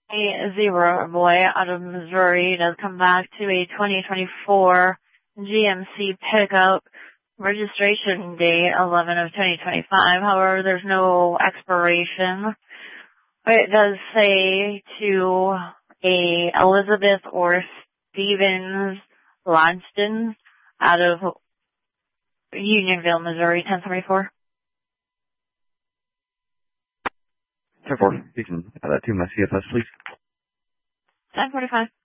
Zero boy out of Missouri does come back to a 2024 GMC pickup, registration date 11 of 2025. However, there's no expiration. It does say to a Elizabeth or Stevens Lodgton out of Unionville, Missouri, 1074. 10-4. You can add that to my CFS, please. 1045.